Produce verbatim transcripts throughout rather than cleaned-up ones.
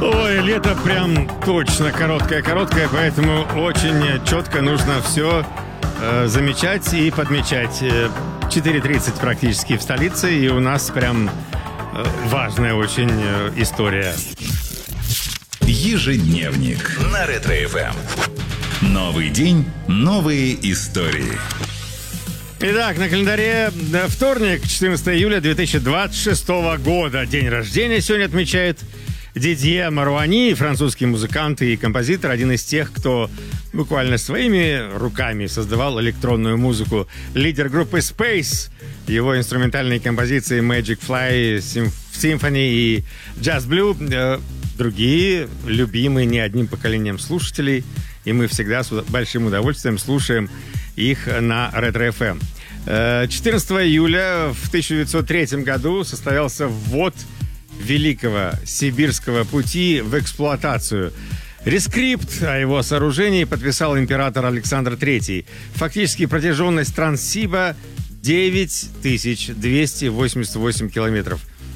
Ой, лето прям точно короткое-короткое, поэтому очень четко нужно все э, замечать и подмечать. четыре тридцать практически в столице, и у нас прям э, важная очень э, история. Ежедневник на Ретро-эф эм. Новый день, новые истории. Итак, на календаре вторник, четырнадцатого июля две тысячи двадцать шестого года. День рождения сегодня отмечает Дидье Маруани, французский музыкант и композитор, один из тех, кто буквально своими руками создавал электронную музыку. Лидер группы Space, его инструментальные композиции Magic Fly, Symphony и Jazz Blue, э, другие, любимые не одним поколением слушателей, и мы всегда с большим удовольствием слушаем их на Ретро-эф эм. четырнадцатого июля в тысяча девятьсот третьем году состоялся ввод Великого Сибирского пути в эксплуатацию. Рескрипт о его сооружении подписал император Александр третий. Фактически протяженность Транссиба девять тысяч двести восемьдесят восемь километров.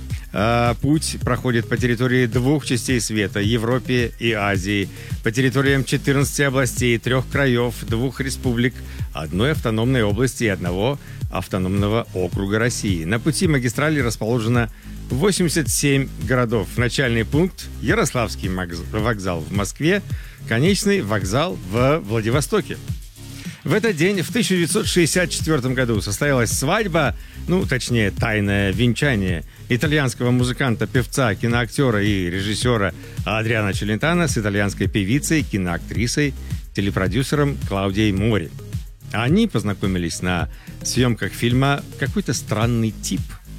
Путь проходит по территории двух частей света, Европе и Азии, по территориям четырнадцати областей, трех краев, двух республик, одной автономной области и одного автономного округа России. На пути магистрали расположено восемьдесят семь городов. Начальный пункт – Ярославский вокзал в Москве, конечный вокзал в Владивостоке. В этот день, в тысяча девятьсот шестьдесят четвёртом году, состоялась свадьба, ну, точнее, тайное венчание итальянского музыканта, певца, киноактера и режиссера Адриано Челентано с итальянской певицей, киноактрисой, телепродюсером Клаудией Мори. Они познакомились на съемках фильма «Какой-то странный тип»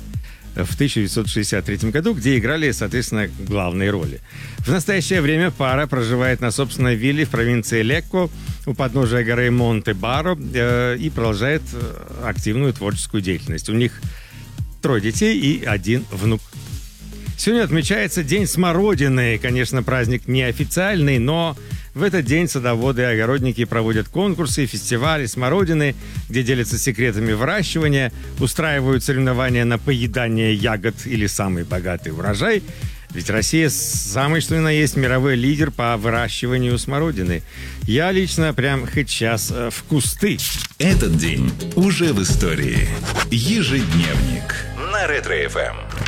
в тысяча девятьсот шестьдесят третьем году, где играли, соответственно, главные роли. В настоящее время пара проживает на собственной вилле в провинции Лекко у подножия горы Монте-Баро э, и продолжает активную творческую деятельность. У них трое детей и один внук. Сегодня отмечается День смородины. Конечно, праздник неофициальный, но в этот день садоводы и огородники проводят конкурсы и фестивали смородины, где делятся секретами выращивания, устраивают соревнования на поедание ягод или самый богатый урожай. Ведь Россия самый что ни на есть мировой лидер по выращиванию смородины. Я лично прям хоть сейчас э, в кусты. Этот день уже в истории. Ежедневник на Ретро-эф эм.